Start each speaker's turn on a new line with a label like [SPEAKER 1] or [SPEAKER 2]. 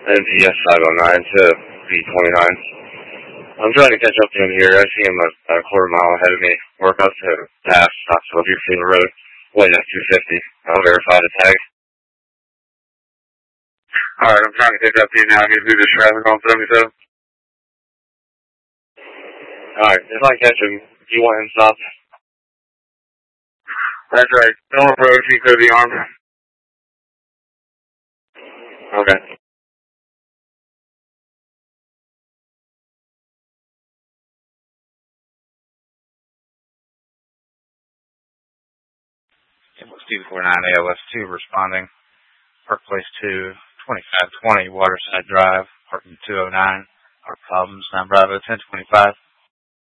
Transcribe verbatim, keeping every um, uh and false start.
[SPEAKER 1] N P S five oh nine to V twenty-nine. I'm trying to catch up to him here. I see him a, a quarter mile ahead of me. We're about to pass Knoxville Field Road, waiting at two fifty. I'll verify the tag. Alright, I'm trying to catch up to you now. He's due to traffic on seventy-seven. Alright, if I catch him, do you want him stopped? That's right. Don't approach, he could be armed. Okay. It was two forty-nine A O S two responding. Park Place two, twenty-five twenty Waterside Drive, parking two oh nine. Our problems, nine Bravo ten twenty-five.